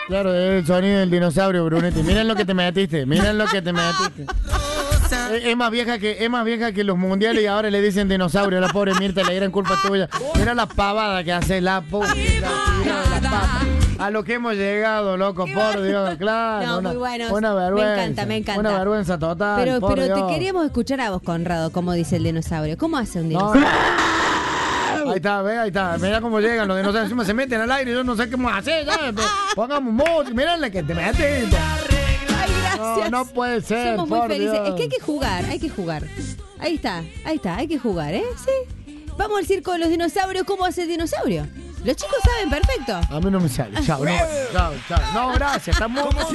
Claro, es el sonido del dinosaurio, Brunetti. Miren lo que te metiste, miren lo que te metiste. Es más vieja que los mundiales y ahora le dicen dinosaurio a la pobre Mirta, le dieron culpa tuya. Mira la pavada que hace la pobre, a lo que hemos llegado, loco, por Dios, claro. No, muy bueno. Una vergüenza. Me encanta. Una vergüenza total. Pero Dios. te queríamos escuchar a vos, Conrado, como dice el dinosaurio. ¿Cómo hace un dinosaurio? No. Ahí está, ve, ahí está. Mira cómo llegan los dinosaurios. Encima se meten al aire y yo no sé qué más hacer. Pongamos música. Mírale que te metes. Ay, gracias. No puede ser. Somos muy felices. Dios. Es que hay que jugar. Ahí está, hay que jugar, ¿eh? Sí. Vamos al circo de los dinosaurios. ¿Cómo hace el dinosaurio? Los chicos saben perfecto. A mí no me sale. Chao, no. No, gracias. Estamos